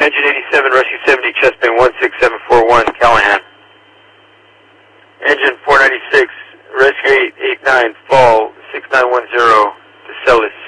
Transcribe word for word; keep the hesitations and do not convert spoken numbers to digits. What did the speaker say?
Engine eighty-seven, Rescue seventy, chest bang one six seven four one, Callahan. Engine four ninety-six, Rescue eight eighty-nine, fall six nine one zero, to Celis.